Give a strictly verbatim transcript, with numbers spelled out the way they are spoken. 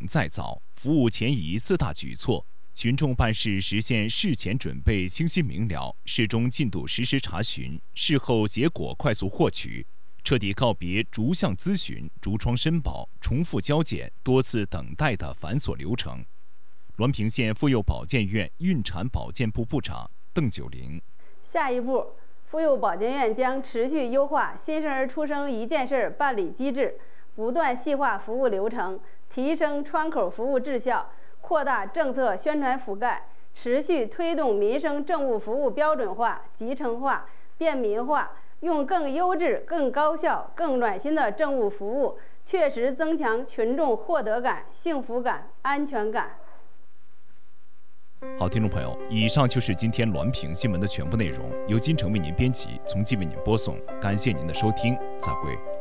再造，服务前移四大举措，群众办事实现事前准备清晰明了，事中进度实时查询，事后结果快速获取，彻底告别逐项咨询、逐窗申报、重复交检、多次等待的繁琐流程。滦平县妇幼保健院孕产保健部部长邓九龄： 下一步，妇幼保健院将持续优化新生儿出生一件事办理机制，不断细化服务流程，提升窗口服务质效，扩大政策宣传覆盖，持续推动民生政务服务标准化、集成化、便民化，用更优质、更高效、更暖心的政务服务，确实增强群众获得感、幸福感、安全感。 好，听众朋友，以上就是今天滦平新闻的全部内容，由金城为您编辑，从即为您播送，感谢您的收听，再会。